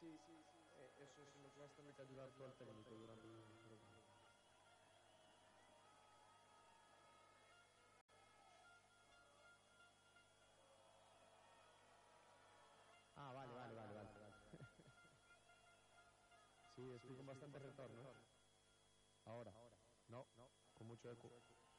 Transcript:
eso es lo que vas a tener que ayudar tú al técnico durante el programa. Ah, vale. Sí, estoy con bastante retorno. Ahora, no, con mucho eco.